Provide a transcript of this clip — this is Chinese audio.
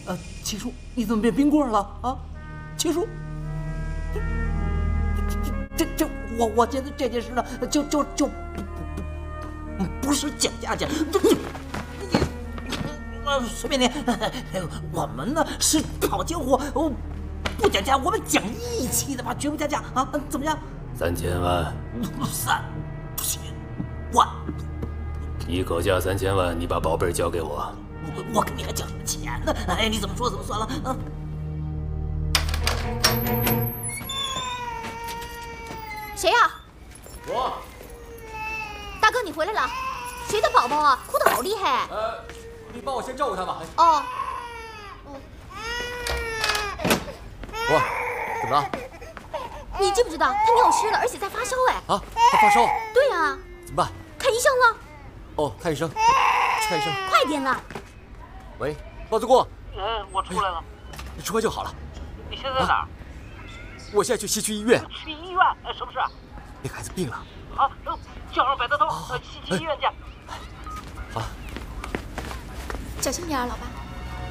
七叔，你怎么变冰棍了啊？七叔，我觉得这件事呢，就不是蒋家家，随便你，我们呢是好江湖，不讲价，我们讲义气的吧，绝不加价啊！怎么样 ？3000万 ？3万。 你口价3000万，你把宝贝交给我。 我跟你还讲什么钱呢？哎，你怎么说怎么算了啊？ 谁呀？ 我。 大哥，你回来了。谁的宝宝啊？哭得好厉害。 你帮我先照顾他吧。 哦。 哇，怎么了？ 你知不知道他尿湿了，而且在发烧？哎。 啊，他发烧？ 对呀。 怎么办？ 看医生了。 哦，看医生，看医生。 快点了。 喂，包子姑。 我出来了。 你出来就好了。 你现在在哪儿？ 我现在去西区医院。 去医院？什么事？ 那个孩子病了。 啊，叫上百德通，西区医院见。 好。 小心点，老爸。